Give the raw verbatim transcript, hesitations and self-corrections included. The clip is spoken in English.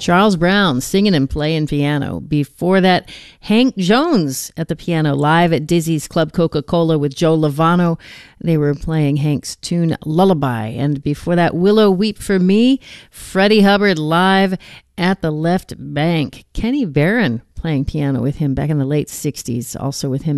Charles Brown singing and playing piano. Before that, Hank Jones at the piano live at Dizzy's Club Coca-Cola with Joe Lovano. They were playing Hank's tune Lullaby. And before that, Willow Weep for Me, Freddie Hubbard live at the Left Bank. Kenny Barron playing piano with him back in the late sixties, also with him